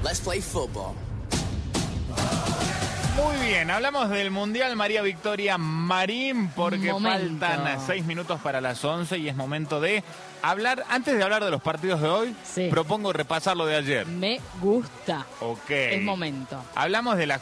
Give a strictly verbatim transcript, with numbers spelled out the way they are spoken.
Let's play football. Muy bien, hablamos del Mundial María Victoria Marín porque Momento. faltan seis minutos para las once y es momento de hablar, antes de hablar de los partidos de hoy, Sí. propongo repasar lo de ayer. Me gusta. Ok. Es momento. Hablamos de la